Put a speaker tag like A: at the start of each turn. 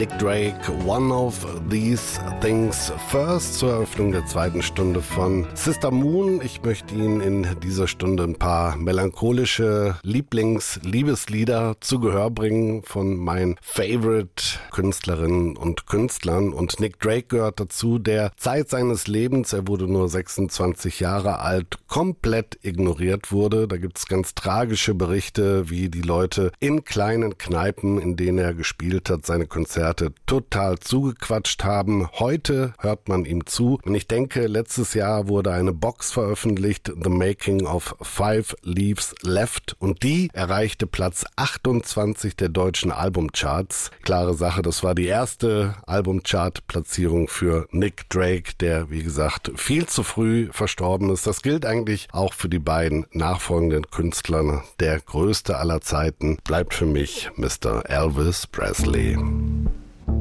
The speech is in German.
A: Nick Drake, One of These Things First, zur Eröffnung der zweiten Stunde von Sister Moon. Ich möchte Ihnen in dieser Stunde ein paar melancholische Lieblingsliebeslieder zu Gehör bringen von meinen Favorite-Künstlerinnen und Künstlern. Und Nick Drake gehört dazu, der Zeit seines Lebens, er wurde nur 26 Jahre alt, komplett ignoriert wurde. Da gibt es ganz tragische Berichte, wie die Leute in kleinen Kneipen, in denen er gespielt hat, seine Konzerte total zugequatscht haben. Heute hört man ihm zu. Und ich denke, letztes Jahr wurde eine Box veröffentlicht, The Making of Five Leaves Left. Und die erreichte Platz 28 der deutschen Albumcharts. Klare Sache, das war die erste Albumchart-Platzierung für Nick Drake, der, wie gesagt, viel zu früh verstorben ist. Das gilt eigentlich auch für die beiden nachfolgenden Künstler. Der größte aller Zeiten bleibt für mich Mr. Elvis Presley.